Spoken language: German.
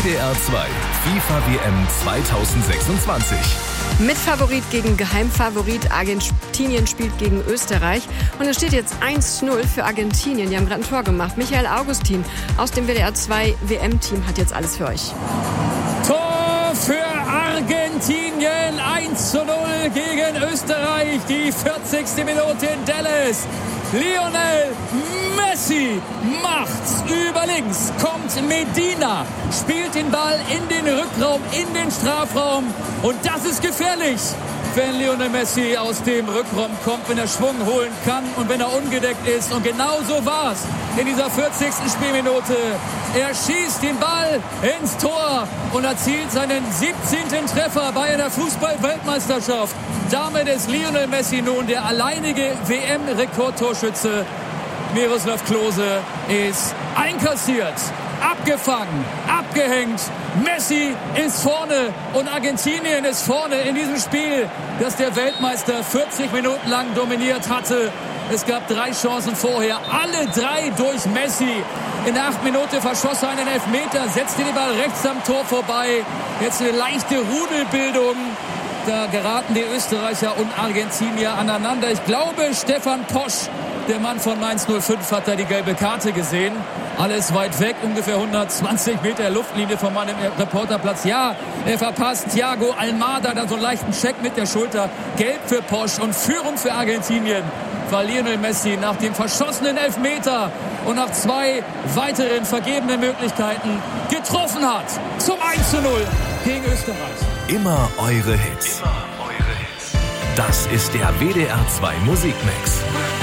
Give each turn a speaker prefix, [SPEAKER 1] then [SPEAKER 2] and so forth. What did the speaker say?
[SPEAKER 1] WDR 2 FIFA WM 2026.
[SPEAKER 2] Mitfavorit gegen Geheimfavorit. Argentinien spielt gegen Österreich. Und es steht jetzt 1-0 für Argentinien. Die haben gerade ein Tor gemacht. Michael Augustin aus dem WDR 2 WM-Team hat jetzt alles für euch.
[SPEAKER 3] Tor für Argentinien. 1-0 gegen Österreich. Die 40. Minute in Dallas. Lionel Messi macht's über links, kommt Medina, spielt den Ball in den Rückraum, in den Strafraum und das ist gefährlich, wenn Lionel Messi aus dem Rückraum kommt, wenn er Schwung holen kann und wenn er ungedeckt ist. Und genau so war's in dieser 40. Spielminute. Er schießt den Ball ins Tor und erzielt seinen 17. Treffer bei einer Fußball-Weltmeisterschaft. Damit ist Lionel Messi nun der alleinige WM-Rekordtorschütze. Miroslav Klose ist einkassiert, abgefangen, abgehängt. Messi ist vorne und Argentinien ist vorne in diesem Spiel, das der Weltmeister 40 Minuten lang dominiert hatte. Es gab 3 Chancen vorher, alle 3 durch Messi. In der 8. Minute verschoss er einen Elfmeter, setzte den Ball rechts am Tor vorbei. Jetzt eine leichte Rudelbildung. Da geraten die Österreicher und Argentinier aneinander. Ich glaube, Stefan Posch, der Mann von Mainz 05, hat da die gelbe Karte gesehen. Alles weit weg, ungefähr 120 Meter Luftlinie vom Mann im Reporterplatz. Ja, er verpasst Thiago Almada, da so einen leichten Check mit der Schulter. Gelb für Posch und Führung für Argentinien, weil Lionel Messi nach dem verschossenen Elfmeter und nach 2 weiteren vergebenen Möglichkeiten getroffen hat. Zum 1-0 gegen Österreich.
[SPEAKER 1] Immer eure Hits. Das ist der WDR 2 Musikmix.